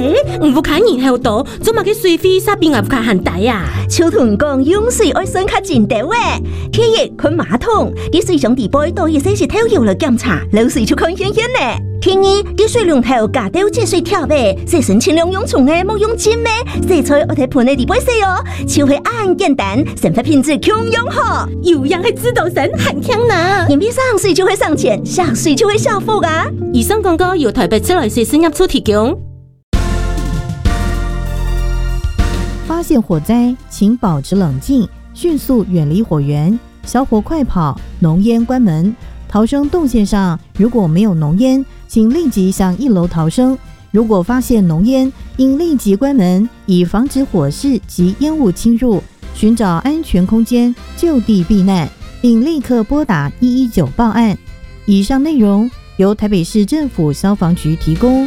唔好看人好多，做嘛去水费沙边也不看很大呀。 秋屯讲用水爱算较真多诶，第一看马桶，啲水上地杯多一些是偷油来检查，漏水就看显显咧。第二，啲水龙头加掉节水条呗，洗身尽量用冲诶，莫用浸咩，洗菜我睇盆诶地杯洗哦，就会按简单，生活品质强用好。 有样系知道神很强呢。 眼皮上水就会上钱，下水就会下福啊！ 以上广告由台北自来水事业处提供。 发现火灾，请保持冷静，迅速远离火源，小火快跑，浓烟关门。逃生动线上如果没有浓烟，请立即向1楼逃生。如果发现浓烟，应立即关门，以防止火势及烟雾侵入，寻找安全空间就地避难，并立刻拨打119报案。以上内容由台北市政府消防局提供。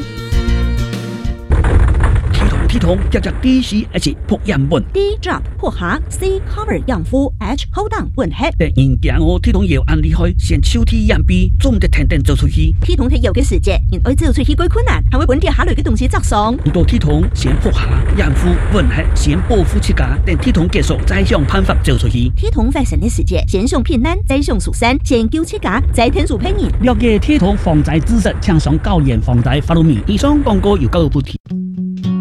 T 筒接着 DCH 扑烟本 D drop 破下 C cover 养肤 H hold on 混合。 第二件我 T 筒药按厉害，先手提烟笔，总得停定做出去。 T 筒係有嘅時節，因愛做出去幾困難，係會本地下類嘅東西作爽。 唔到 T 筒先扑下煙膚混合，先保護自家，等 T 筒結束再想辦法做出去。 T 筒發生嘅時節，先上平安，再上疏散，先救自家，再天助別人。 了解 T 筒防災知識，請上高研防災法律面。以上廣告由教育部提。